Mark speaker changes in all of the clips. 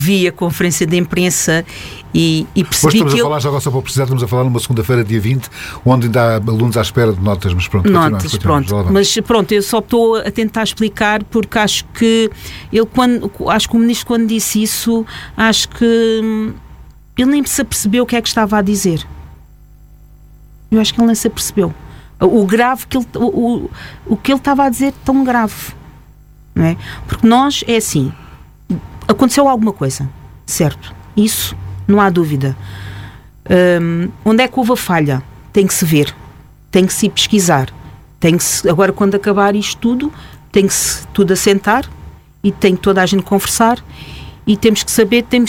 Speaker 1: vi a conferência de imprensa e percebi
Speaker 2: estamos a falar, já agora só para precisar, estamos a falar numa segunda-feira, dia 20, onde ainda há alunos à espera de notas, mas pronto.
Speaker 1: Mas pronto, eu só estou a tentar explicar porque acho que o ministro quando disse isso, acho que ele nem se apercebeu o que é que estava a dizer. Eu acho que ele nem se apercebeu. O grave que o que ele estava a dizer tão grave, não é? Porque nós, é assim, aconteceu alguma coisa, certo? Isso, não há dúvida. Onde é que houve a falha? Tem que se ver, tem que se pesquisar, agora quando acabar isto tudo, tem que se tudo assentar e tem que toda a gente conversar e temos que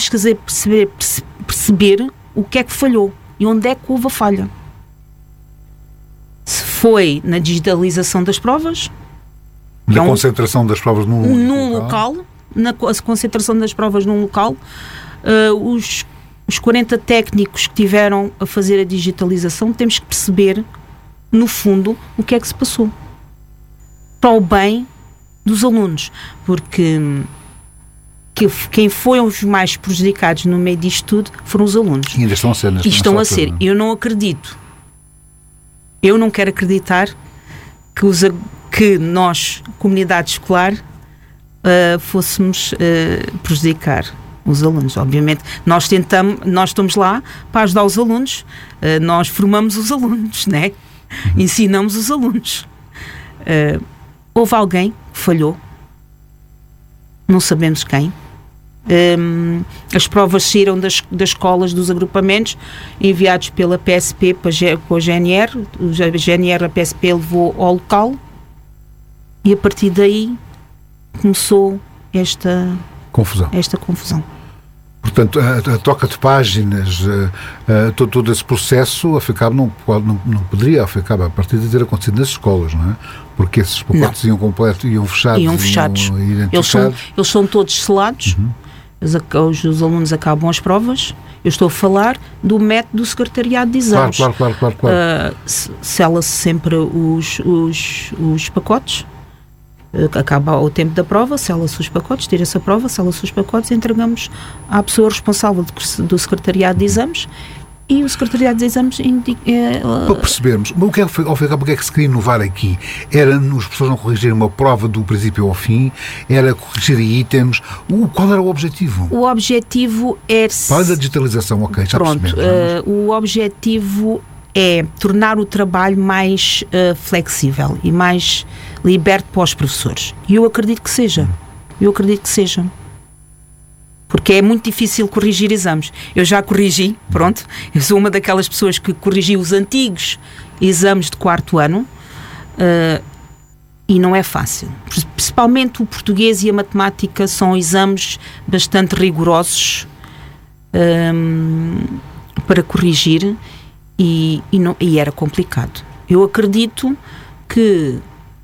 Speaker 1: perceber o que é que falhou e onde é que houve a falha. Se foi na digitalização das provas,
Speaker 2: na concentração das provas num
Speaker 1: local, na concentração das provas num local, os 40 técnicos que tiveram a fazer a digitalização, temos que perceber, no fundo, o que é que se passou. Para o bem dos alunos. Porque quem foram os mais prejudicados no meio disto tudo foram os alunos.
Speaker 2: E ainda estão a ser.
Speaker 1: Estão a ser. Eu não acredito. Eu não quero acreditar que nós, comunidade escolar, fôssemos prejudicar os alunos. Obviamente, nós estamos lá para ajudar os alunos, nós formamos os alunos, né? Ensinamos os alunos. Houve alguém que falhou, não sabemos quem. As provas saíram das escolas, dos agrupamentos, enviados pela PSP para o GNR. O GNR, a PSP, levou ao local e a partir daí começou esta confusão.
Speaker 2: Portanto, a troca de páginas, todo esse processo, não poderia, a partir de ter acontecido nas escolas, não é? Porque esses pacotes iam fechados.
Speaker 1: Eles são todos selados. Os alunos acabam as provas. Eu estou a falar do método do secretariado de exames.
Speaker 2: Claro.
Speaker 1: Sela-se sempre os pacotes. Acaba o tempo da prova, sela-se os pacotes, tira-se a prova, sela-se os pacotes e entregamos à pessoa responsável do secretariado de exames e o secretariado de exames
Speaker 2: para percebermos, o que é que se queria inovar aqui? Era os professores não corrigirem uma prova do princípio ao fim? Era corrigir itens? Qual era o objetivo?
Speaker 1: O objetivo é...
Speaker 2: Para a digitalização, ok, já percebemos.
Speaker 1: O objetivo é tornar o trabalho mais flexível e mais liberto para os professores. E eu acredito que seja. Porque é muito difícil corrigir exames. Eu já corrigi, pronto. Eu sou uma daquelas pessoas que corrigi os antigos exames de 4º ano e não é fácil. Principalmente o português e a matemática são exames bastante rigorosos para corrigir e era complicado. Eu acredito que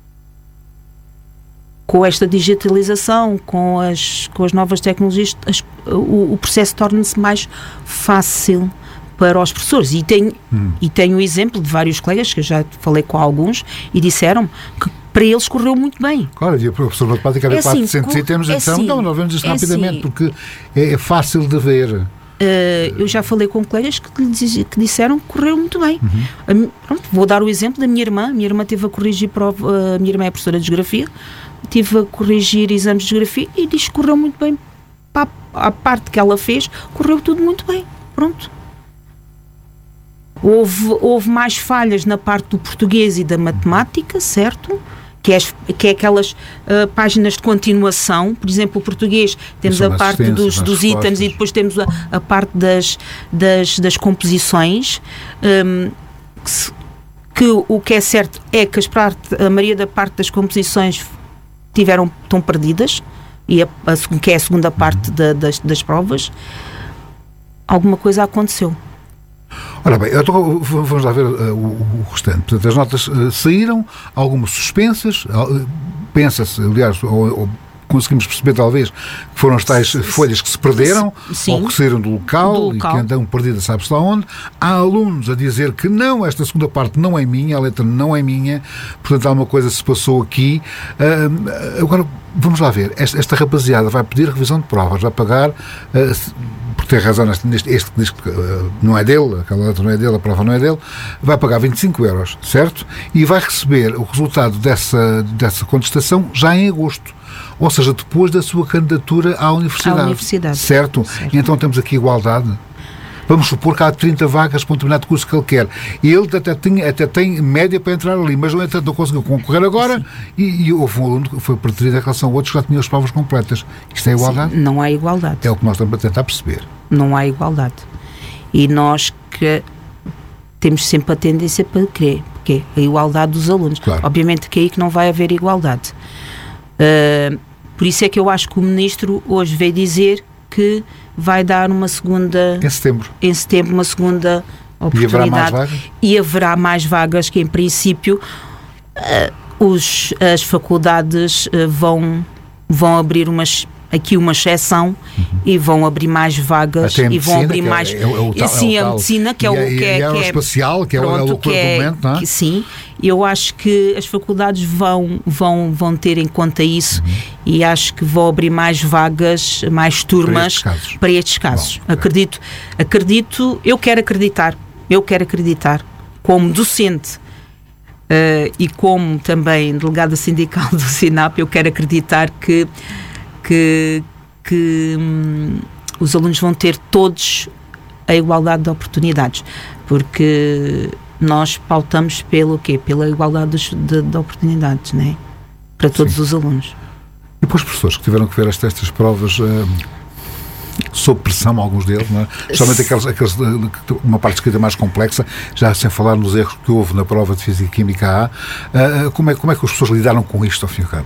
Speaker 1: com esta digitalização, com as novas tecnologias, o processo torna-se mais fácil para os professores. E tenho o exemplo de vários colegas, que eu já falei com alguns, e disseram que para eles correu muito bem.
Speaker 2: Claro, e a professora de matemática havia 400 itens, então nós vemos isto rapidamente, porque é fácil de ver.
Speaker 1: Eu já falei com colegas que disseram que correu muito bem. Pronto, vou dar o exemplo da minha irmã. A minha irmã teve a corrigir a minha irmã é professora de Geografia, tive a corrigir exames de Geografia e diz que correu muito bem. A parte que ela fez, correu tudo muito bem. Pronto. Houve mais falhas na parte do português e da matemática, certo? Que é aquelas páginas de continuação. Por exemplo, o português, temos a parte dos itens e depois temos a parte das composições. O que é certo é que a maioria da parte das composições estão perdidas, que é a segunda parte das provas. Alguma coisa aconteceu.
Speaker 2: Ora bem, então vamos lá ver o restante. Portanto, as notas saíram, algumas suspensas, pensa-se, aliás, ou conseguimos perceber talvez que foram as tais folhas que se perderam, ou que saíram do local e que andam perdidas sabe-se lá onde. Há alunos a dizer que não, esta segunda parte não é minha, a letra não é minha, portanto alguma coisa se passou aqui. Agora, vamos lá ver, esta rapaziada vai pedir revisão de provas, vai pagar, por ter razão, este diz que não é dele, aquela letra não é dele, a prova não é dele, vai pagar 25 euros, certo? E vai receber o resultado dessa contestação já em agosto. Ou seja, depois da sua candidatura à universidade. Certo? E então temos aqui igualdade. Vamos supor que há 30 vagas para um determinado curso que ele quer. E ele até tem média para entrar ali, mas no entanto não conseguiu concorrer agora e houve um aluno que foi preterido em relação a outros que já tinham as provas completas. Isto é igualdade?
Speaker 1: Sim, não há igualdade.
Speaker 2: É o que nós estamos a tentar perceber.
Speaker 1: Não há igualdade. E nós que temos sempre a tendência para querer, porque a igualdade dos alunos.
Speaker 2: Claro.
Speaker 1: Obviamente que é aí que não vai haver igualdade. Por isso é que eu acho que o Ministro hoje veio dizer que vai dar uma segunda... Em setembro, uma segunda oportunidade. E haverá mais vagas que, em princípio, as faculdades vão abrir uma exceção e vão abrir mais vagas e vão abrir mais... a medicina, que é o que é...
Speaker 2: aeroespacial, que é o do momento, não é?
Speaker 1: Sim, eu acho que as faculdades vão ter em conta isso e acho que vão abrir mais vagas, mais turmas para estes casos. Bom, acredito, eu quero acreditar como docente e como também delegada sindical do SINAP, eu quero acreditar que os alunos vão ter todos a igualdade de oportunidades, porque nós pautamos pelo quê? Pela igualdade de oportunidades, não é? Para todos os alunos.
Speaker 2: E para os professores que tiveram que ver estas provas sob pressão, alguns deles, não é? Especialmente aqueles uma parte escrita mais complexa, já sem falar nos erros que houve na prova de Física e Química A, como é que os professores lidaram com isto, ao fim e ao cabo?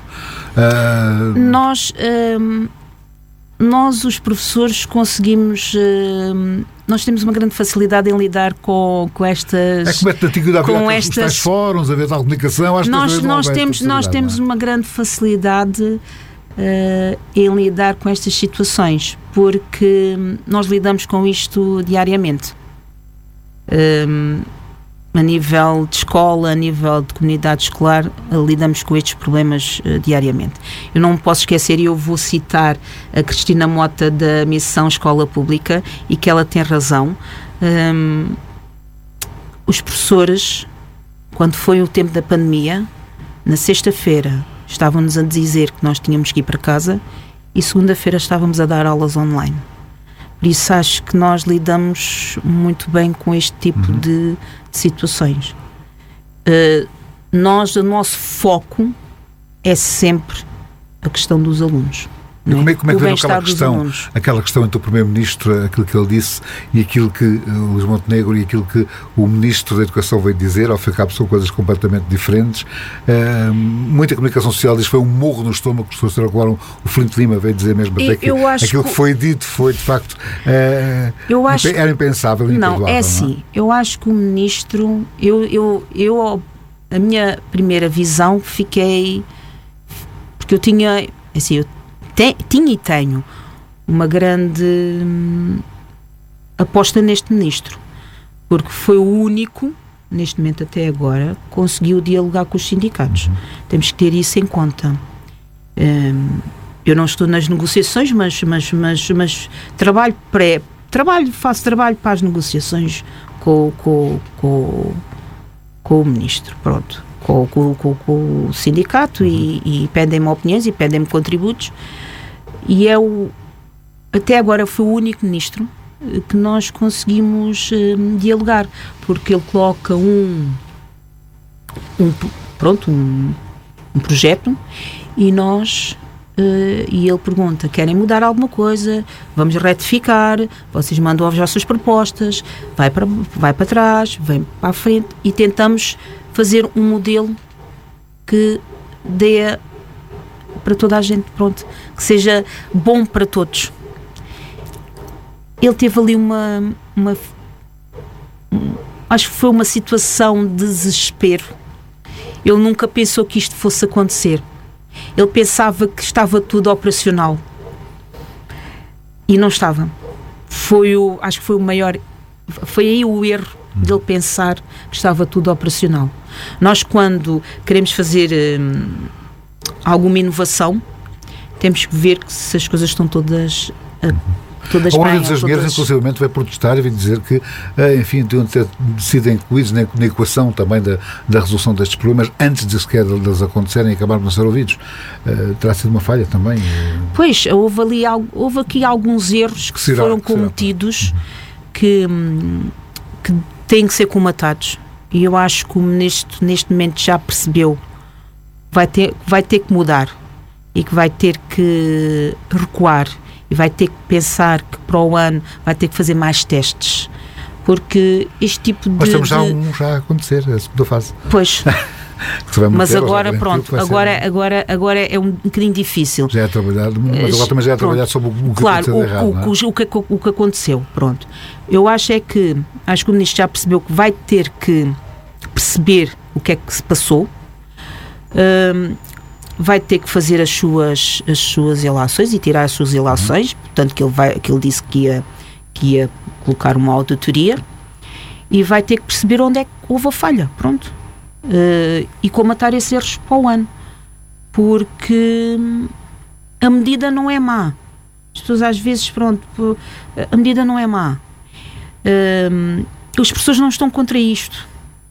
Speaker 1: Nós, os professores, conseguimos... nós temos uma grande facilidade em lidar com estas...
Speaker 2: É como é que na antiguidade havia os tais fóruns, havia tal comunicação...
Speaker 1: Nós temos uma grande facilidade em lidar com estas situações, porque nós lidamos com isto diariamente. A nível de escola, a nível de comunidade escolar, lidamos com estes problemas diariamente. Eu não me posso esquecer, e eu vou citar a Cristina Mota da Missão Escola Pública, e que ela tem razão. Os professores, quando foi o tempo da pandemia, na sexta-feira estavam-nos a dizer que nós tínhamos que ir para casa e segunda-feira estávamos a dar aulas online. Por isso acho que nós lidamos muito bem com este tipo de situações. O nosso foco é sempre a questão dos alunos.
Speaker 2: E como é que veio aquela questão entre o Primeiro-Ministro, aquilo que ele disse e aquilo que o Luís Montenegro e aquilo que o Ministro da Educação veio dizer? Ao fim e ao cabo são coisas completamente diferentes. Muita comunicação social diz que foi um morro no estômago, que os professores agora o Flint Lima veio dizer mesmo até que aquilo que foi dito foi de facto era impensável.
Speaker 1: Não, é assim, eu acho que o Ministro, a minha primeira visão fiquei, porque eu tinha, assim, tinha e tenho uma grande aposta neste Ministro, porque foi o único, neste momento até agora, conseguiu dialogar com os sindicatos. Temos que ter isso em conta. Eu não estou nas negociações, mas faço trabalho para as negociações com o Ministro, pronto. Com o sindicato e pedem-me opiniões e pedem-me contributos, e até agora foi o único Ministro que nós conseguimos dialogar, porque ele coloca um projeto e ele pergunta: querem mudar alguma coisa? Vamos retificar, vocês mandam as vossas propostas, vai para trás, vem para a frente, e tentamos fazer um modelo que dê para toda a gente, pronto, que seja bom para todos. Ele teve ali acho que foi uma situação de desespero. Ele nunca pensou que isto fosse acontecer. Ele pensava que estava tudo operacional e não estava. Acho que foi o maior, foi aí o erro dele pensar que estava tudo operacional. Nós, quando queremos fazer alguma inovação, temos que ver se as coisas estão todas
Speaker 2: A Ordem dos Engenheiros, inclusivamente, vai protestar e vai dizer que, enfim, deviam ter sido incluídos na equação também da resolução destes problemas antes de sequer deles acontecerem e acabarem de não ser ouvidos. Terá sido uma falha também.
Speaker 1: Pois, houve aqui alguns erros que foram cometidos que têm que ser comatados. E eu acho que o Ministro, neste momento, já percebeu que vai ter que mudar e que vai ter que recuar. E vai ter que pensar que para o ano vai ter que fazer mais testes, porque este tipo de...
Speaker 2: Mas estamos já a acontecer, a segunda fase.
Speaker 1: Pois, mas agora pronto, agora é um bocadinho difícil.
Speaker 2: Já é trabalhado, mas agora também já é trabalhado sobre o que aconteceu de errado,
Speaker 1: o que aconteceu, pronto. Eu acho que o Ministro já percebeu que vai ter que perceber o que é que se passou, vai ter que fazer as suas ilações e tirar as suas ilações, portanto que ele disse que ia colocar uma auditoria e vai ter que perceber onde é que houve a falha, pronto, e comatar esses erros para o ano, porque a medida não é má. As pessoas às vezes, pronto, a medida não é má, as pessoas não estão contra isto,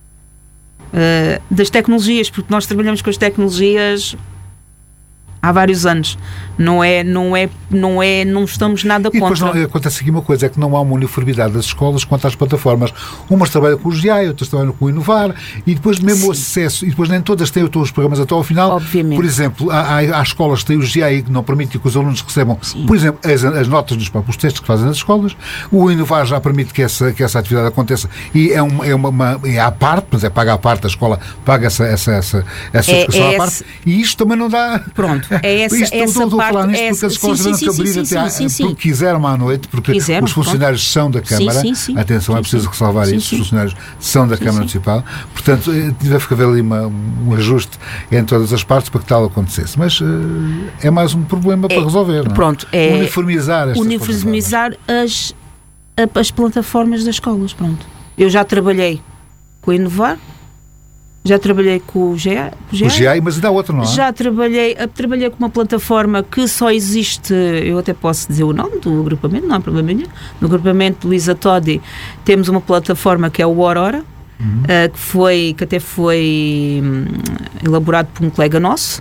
Speaker 1: das tecnologias, porque nós trabalhamos com as tecnologias há vários anos. Não estamos nada contra.
Speaker 2: E depois acontece aqui uma coisa, é que não há uma uniformidade das escolas quanto às plataformas. Umas trabalham com o GIAI, outras trabalham com o Inovar, e depois mesmo o acesso, e depois nem todas têm todos os programas até ao final.
Speaker 1: Obviamente.
Speaker 2: Por exemplo, há escolas que têm o GIAI que não permite que os alunos recebam, por exemplo, as notas dos próprios testes que fazem nas escolas. O Inovar já permite que essa atividade aconteça, e é à parte, mas é paga à parte, a escola paga essa subscrição à parte, e isto também não dá...
Speaker 1: Pronto. Essa parte,
Speaker 2: porque as escolas tiveram que abrir porque quiseram à noite, porque os funcionários são da Câmara, atenção, é preciso ressalvar isso, os funcionários são da Câmara Municipal, portanto, deve haver ali um ajuste em todas as partes para que tal acontecesse, mas é mais um problema para resolver, não é?
Speaker 1: Pronto,
Speaker 2: uniformizar
Speaker 1: as plataformas das escolas, pronto. Eu já trabalhei com o Inovar, já trabalhei com o GIAI.
Speaker 2: O GIAI, mas ainda há outra, não é?
Speaker 1: Já trabalhei com uma plataforma que só existe, eu até posso dizer o nome do agrupamento, não há problema nenhum. No agrupamento Luísa Todi temos uma plataforma que é o Aurora, que até foi elaborado por um colega nosso.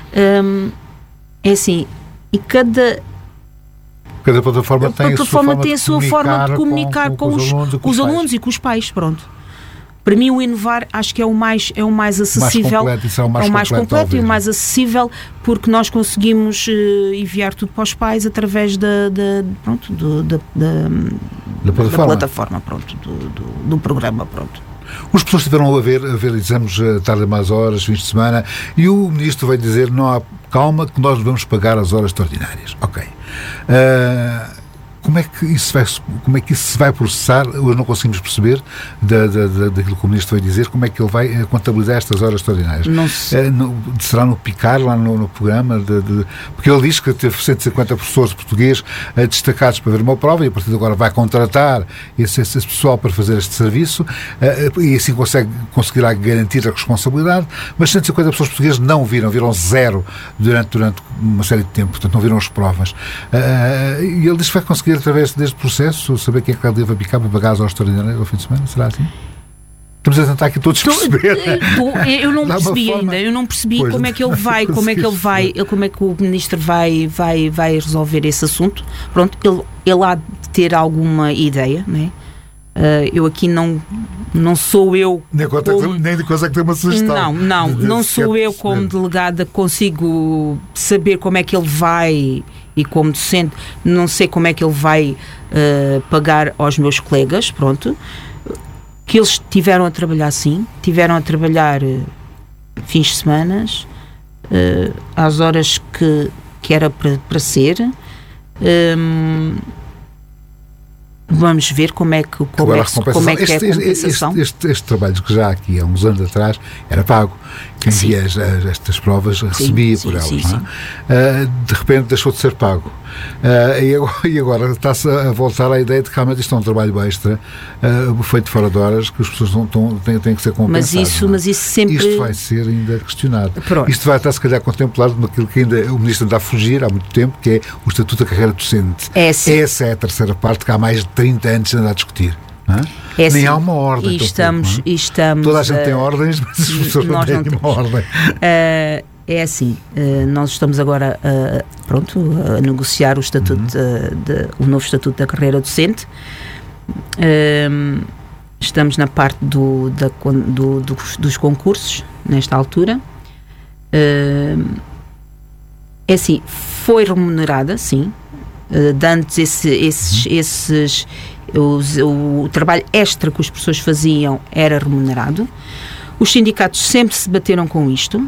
Speaker 1: É assim, e cada
Speaker 2: plataforma tem a sua forma
Speaker 1: de comunicar com os alunos e com os pais, pronto. Para mim o Inovar acho que é o mais acessível,
Speaker 2: é o mais completo
Speaker 1: e o mais acessível, porque nós conseguimos enviar tudo para os pais através da plataforma, pronto, do programa, pronto.
Speaker 2: As pessoas estiveram a ver exames tarde mais horas, fins de semana, e o Ministro vai dizer, não há calma, que nós vamos pagar as horas extraordinárias. Ok. Como é que isso se vai processar? Hoje não conseguimos perceber daquilo que o Ministro vai dizer, como é que ele vai contabilizar estas horas extraordinárias. Será no PICAR, lá no programa? Porque ele diz que teve 150 professores de português destacados para ver uma prova e a partir de agora vai contratar esse pessoal para fazer este serviço e assim conseguirá garantir a responsabilidade, mas 150 professores portugueses não viram zero durante uma série de tempo, portanto não viram as provas. E ele diz que vai conseguir através deste processo saber quem é que ele deve aplicar para pagar as horas extraordinárias ao fim de semana? Será assim? Estamos a tentar aqui todos perceber.
Speaker 1: Eu não percebi ainda. Eu não percebi como é que ele vai, como é que o Ministro vai resolver esse assunto. Pronto, ele há de ter alguma ideia, não é? Eu aqui não sou eu...
Speaker 2: Nem de coisa que tem uma sugestão.
Speaker 1: Não sou eu como delegada, consigo saber como é que ele vai, e como docente não sei como é que ele vai pagar aos meus colegas, pronto, que eles tiveram a trabalhar fins de semana, às horas que era para ser. Vamos ver como é que é a compensação.
Speaker 2: Este trabalho que já aqui há uns anos atrás era pago. Quem via estas provas recebia por elas. Não é? De repente deixou de ser pago. E agora está-se a voltar à ideia de que realmente isto é um trabalho extra, feito fora de horas, que as pessoas têm que ser compensadas.
Speaker 1: Mas isso sempre...
Speaker 2: Isto vai ser ainda questionado.
Speaker 1: Pronto.
Speaker 2: Isto vai estar, se calhar, contemplado naquilo que ainda o Ministro anda a fugir há muito tempo, que é o Estatuto da Carreira Docente. Essa é a terceira parte que há mais de 30 anos anda a discutir. Nem há uma ordem.
Speaker 1: Estamos,
Speaker 2: toda a gente tem ordens, mas as pessoas não têm uma ordem.
Speaker 1: É assim, nós estamos agora a negociar o estatuto o novo Estatuto da Carreira Docente. Estamos na parte dos concursos, nesta altura. É assim, foi remunerada, sim. Antes o trabalho extra que as pessoas faziam era remunerado. Os sindicatos sempre se bateram com isto,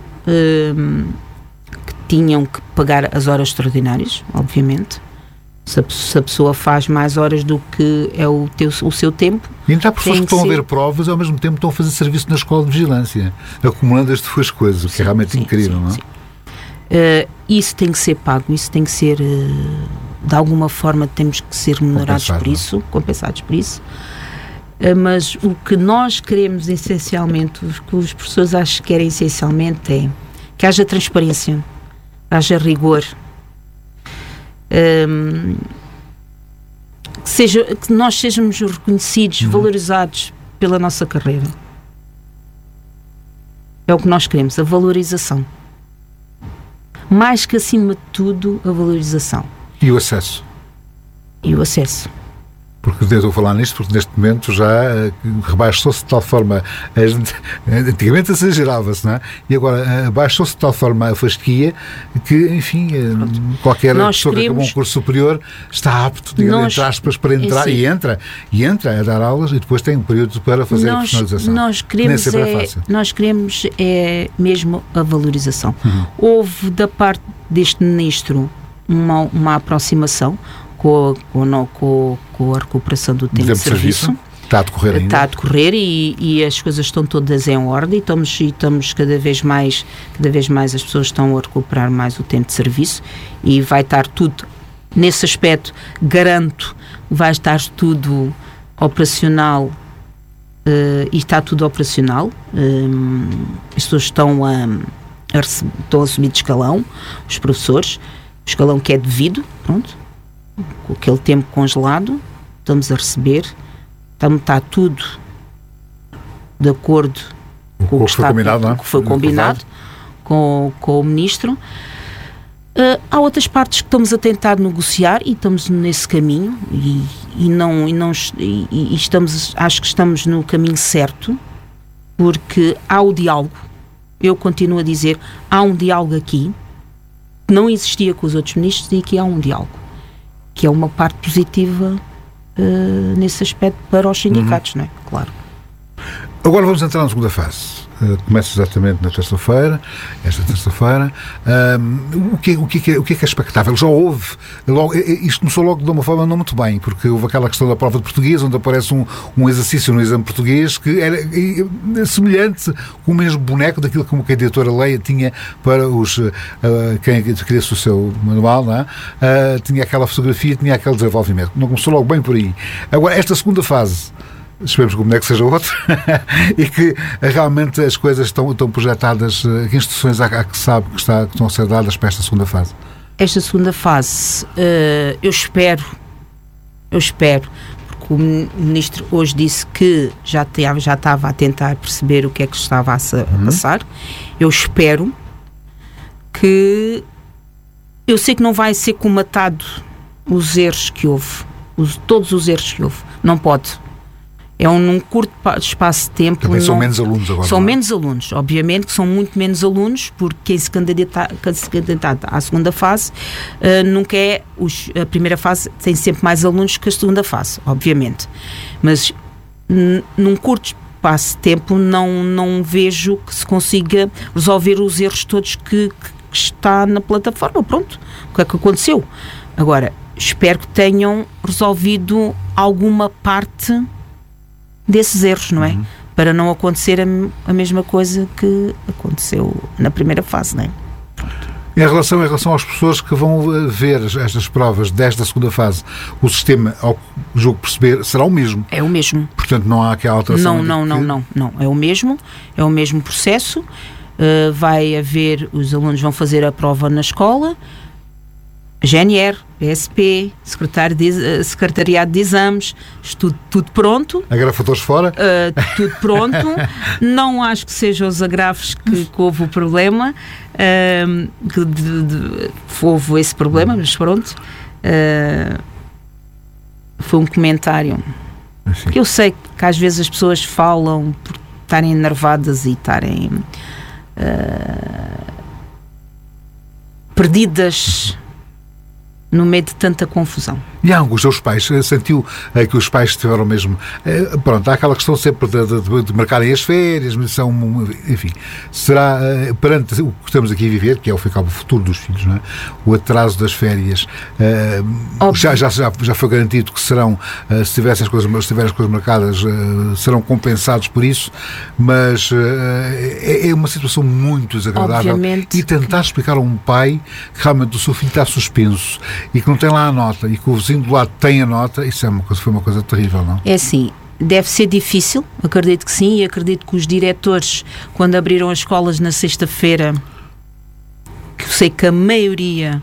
Speaker 1: que tinham que pagar as horas extraordinárias, obviamente. Se a pessoa faz mais horas do que é o seu tempo.
Speaker 2: E ainda há pessoas que estão a ver provas e ao mesmo tempo estão a fazer serviço na escola de vigilância, acumulando as duas coisas, o que é realmente incrível, não é?
Speaker 1: Sim. Isso tem que ser pago, isso tem que ser, de alguma forma, temos que ser remunerados por isso, compensados por isso. Mas o que nós queremos essencialmente, o que os professores acho que querem essencialmente é que haja transparência, haja rigor, que nós sejamos reconhecidos, valorizados pela nossa carreira. É o que nós queremos, a valorização. Mais que acima de tudo, a valorização.
Speaker 2: E o acesso?
Speaker 1: E o acesso.
Speaker 2: Porque eu estou a falar nisto porque neste momento já rebaixou-se de tal forma, antigamente exagerava-se, não é? E agora baixou-se de tal forma a fasquia que, enfim, qualquer pessoa que acabou um curso superior está apto, digamos, entre aspas, para entrar e entra a dar aulas e depois tem um período para fazer a profissionalização.
Speaker 1: Nós queremos mesmo a valorização. Houve da parte deste ministro uma aproximação com a recuperação do tempo de serviço.
Speaker 2: Está a decorrer ainda?
Speaker 1: Está a decorrer e as coisas estão todas em ordem e estamos cada vez mais as pessoas estão a recuperar mais o tempo de serviço e vai estar tudo, nesse aspecto, garanto, vai estar tudo operacional e está tudo operacional. As pessoas estão a subir de escalão, os professores, o escalão que é devido, pronto. Com aquele tempo congelado, estamos a receber, está tudo de acordo com o que foi combinado com o Ministro. Há outras partes que estamos a tentar negociar e estamos nesse caminho acho que estamos no caminho certo, porque há o diálogo. Eu continuo a dizer, há um diálogo aqui que não existia com os outros ministros e aqui há um diálogo, que é uma parte positiva nesse aspecto para os sindicatos, não é? Claro.
Speaker 2: Agora vamos entrar na segunda fase. Começa exatamente na terça-feira, esta terça-feira. O que é expectável? Já houve, isto começou logo de uma forma não muito bem, porque houve aquela questão da prova de português, onde aparece um exercício no exame português que era semelhante com o mesmo boneco daquilo como que a editora Leia tinha para quem queria-se o seu manual, não é? Tinha aquela fotografia, tinha aquele desenvolvimento. Não começou logo bem por aí. Agora, esta segunda fase, esperemos que o boneco seja outro e que realmente as coisas estão projetadas. Que instruções há que sabe que estão a ser dadas para esta segunda fase?
Speaker 1: Esta segunda fase, eu espero, porque o Ministro hoje disse que já estava a tentar perceber o que é que estava a passar. Eu espero que... Eu sei que não vai ser comatado os erros que houve, todos os erros que houve. Não pode. É num curto espaço de tempo.
Speaker 2: Também são menos alunos agora.
Speaker 1: São menos alunos, obviamente que são muito menos alunos, porque quem se candidata à segunda fase nunca é. A primeira fase tem sempre mais alunos que a segunda fase, obviamente. Mas num curto espaço de tempo não vejo que se consiga resolver os erros todos que está na plataforma. Pronto, o que é que aconteceu? Agora, espero que tenham resolvido alguma parte desses erros, não é? Para não acontecer a mesma coisa que aconteceu na primeira fase, não é?
Speaker 2: Em relação aos professores que vão ver estas provas desta segunda fase, o sistema, ao julgo perceber, será o mesmo?
Speaker 1: É o mesmo.
Speaker 2: Portanto, não há aquela alteração?
Speaker 1: Não. É o mesmo processo. Vai haver, os alunos vão fazer a prova na escola, GNR, PSP, Secretariado de Exames, tudo pronto.
Speaker 2: Agrafadores fora?
Speaker 1: Tudo pronto. Não acho que sejam os agrafos que houve o problema, houve esse problema, mas pronto. Foi um comentário que eu sei que às vezes as pessoas falam por estarem enervadas e estarem perdidas no meio de tanta confusão.
Speaker 2: E a angústia dos pais? Sentiu que os pais tiveram mesmo... pronto, há aquela questão sempre de marcarem as férias, mas são... Enfim, será perante o que estamos aqui a viver, que é o futuro dos filhos, não é? O atraso das férias, já foi garantido que serão, se tiverem as coisas marcadas, serão compensados por isso, mas é uma situação muito desagradável.
Speaker 1: Obviamente.
Speaker 2: E tentar explicar a um pai que realmente o seu filho está suspenso e que não tem lá a nota e que o vizinho do lado tem a nota, isso foi uma coisa terrível, não?
Speaker 1: É assim, deve ser difícil, acredito que sim, e acredito que os diretores, quando abriram as escolas na sexta-feira, que eu sei que a maioria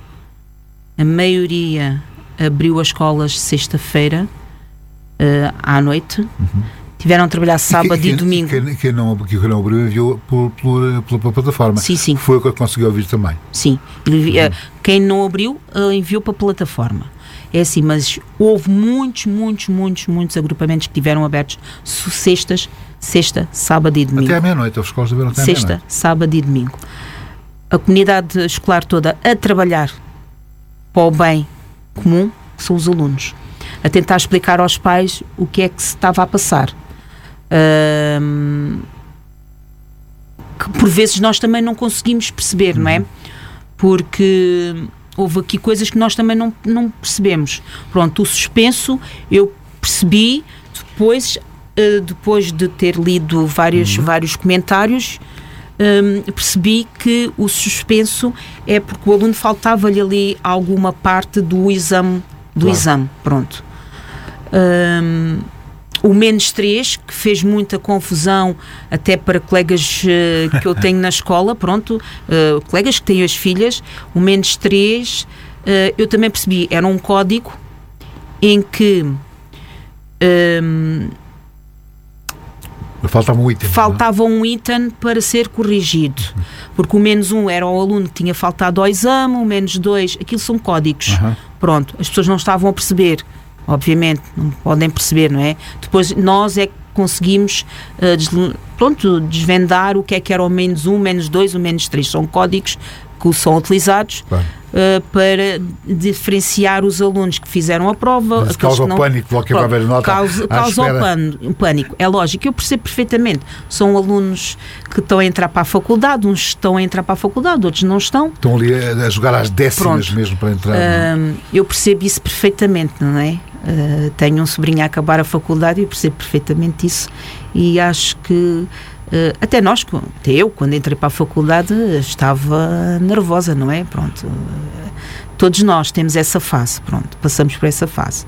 Speaker 1: abriu as escolas sexta-feira à noite, tiveram a trabalhar sábado e domingo.
Speaker 2: Quem não abriu enviou pela plataforma.
Speaker 1: Sim.
Speaker 2: Foi o que eu consegui ouvir também.
Speaker 1: Sim. Quem não abriu, enviou para a plataforma. É assim, mas houve muitos agrupamentos que tiveram abertos sexta, sábado e domingo.
Speaker 2: Até à meia-noite, as escolas tiveram até à
Speaker 1: sexta,
Speaker 2: meia-noite.
Speaker 1: sábado e domingo. A comunidade escolar toda a trabalhar para o bem comum, que são os alunos. A tentar explicar aos pais o que é que se estava a passar. Que por vezes nós também não conseguimos perceber, não é? Porque houve aqui coisas que nós também não percebemos. Pronto, o suspenso eu percebi depois de ter lido vários comentários, percebi que o suspenso é porque o aluno faltava-lhe ali alguma parte do exame, pronto. O -3, que fez muita confusão até para colegas que eu tenho na escola, pronto, colegas que têm as filhas, o -3, eu também percebi, era um código em que faltava um item para ser corrigido, porque o -1 era o aluno que tinha faltado ao exame, o -2, aquilo são códigos, pronto, as pessoas não estavam a perceber. Obviamente, não podem perceber, não é? Depois nós é que conseguimos desvendar o que era o -1, o -2, o -3. São códigos que são utilizados para diferenciar os alunos que fizeram a prova.
Speaker 2: Causa o pânico, logo que vai haver nota.
Speaker 1: Causa o pânico. É lógico, eu percebo perfeitamente. São alunos que estão a entrar para a faculdade, uns estão a entrar para a faculdade, outros não estão.
Speaker 2: Estão ali a jogar às décimas mesmo para entrar.
Speaker 1: Eu percebo isso perfeitamente, não é? Tenho um sobrinho a acabar a faculdade e eu percebo perfeitamente isso. E acho que até eu, quando entrei para a faculdade, estava nervosa, não é? Pronto. Todos nós temos essa fase, pronto, passamos por essa fase.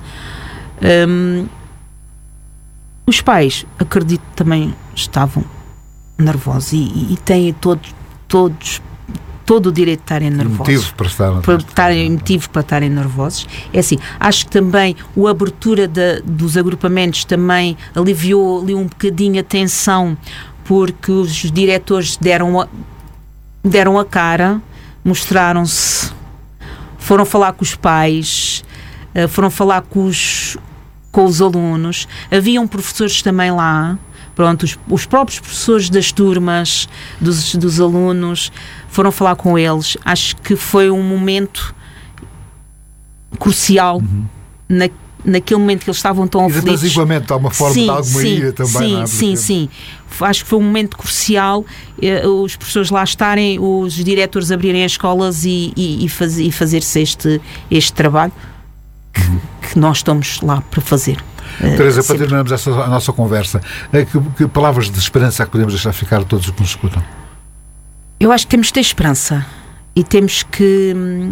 Speaker 1: Os pais, acredito, também estavam nervosos e têm todo o direito de estarem nervosos. Motivo para estarem nervosos. É assim, acho que também a abertura dos agrupamentos também aliviou ali um bocadinho a tensão, porque os diretores deram a cara, mostraram-se, foram falar com os pais, foram falar com os alunos. Haviam professores também lá, pronto, os próprios professores das turmas, dos alunos, foram falar com eles. Acho que foi um momento crucial naquele momento que eles estavam tão aflitos.
Speaker 2: E de há uma forma de alguma ira também.
Speaker 1: Sim. Acho que foi um momento crucial, os professores lá estarem, os diretores abrirem as escolas e fazer-se este trabalho que nós estamos lá para fazer.
Speaker 2: Teresa, para terminarmos a nossa conversa, que palavras de esperança é que podemos deixar ficar a todos os que nos escutam?
Speaker 1: Eu acho que temos de ter esperança e temos que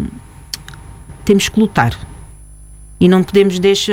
Speaker 1: lutar. E não podemos deixar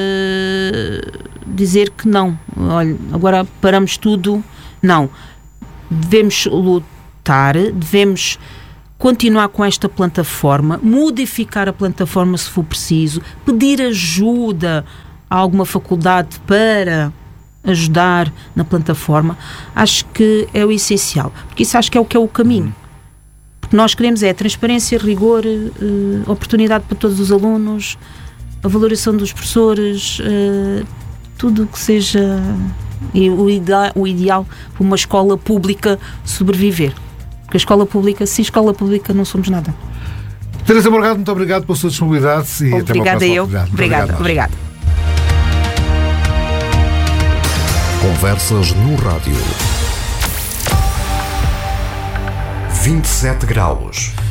Speaker 1: dizer que não. Olha, agora paramos tudo. Não. Devemos lutar, devemos continuar com esta plataforma, modificar a plataforma se for preciso, pedir ajuda a alguma faculdade para ajudar na plataforma. Acho que é o essencial, porque isso acho que é o caminho. Porque nós queremos transparência, rigor, oportunidade para todos os alunos, a valorização dos professores, tudo o que seja o ideal para uma escola pública sobreviver. Porque a escola pública, sem escola pública não somos nada.
Speaker 2: Teresa Morgado, muito obrigado pela sua disponibilidade e até uma próxima oportunidade.
Speaker 1: Obrigada.
Speaker 3: Conversas no rádio. 27 graus.